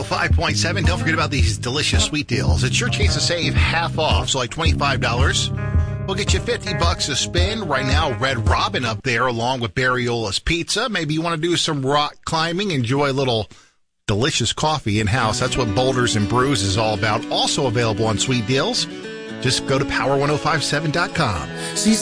105.7. Don't forget about these delicious sweet deals. It's your chance to save half off, so like $25. We'll get you $50 a spin. Right now, Red Robin up there along with Barriola's Pizza. Maybe you want to do some rock climbing, enjoy a little delicious coffee in-house. That's what Boulders and Brews is all about. Also available on Sweet Deals. Just go to power1057.com. She's